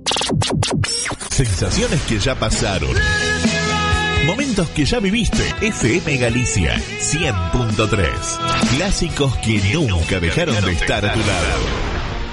Sensaciones que ya pasaron. Momentos que ya viviste. FM Galicia 100.3. Clásicos que nunca dejaron de estar a tu lado.